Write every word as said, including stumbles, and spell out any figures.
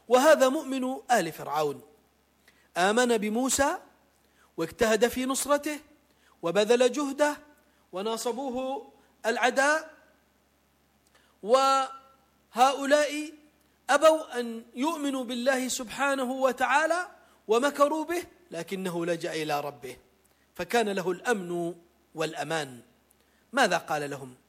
وهذا مؤمن آل فرعون، آمن بموسى واجتهد في نصرته وبذل جهده وناصبوه العداء، وهؤلاء أبوا أن يؤمنوا بالله سبحانه وتعالى ومكروا به، لكنه لجأ إلى ربه فكان له الأمن والأمان. ماذا قال لهم؟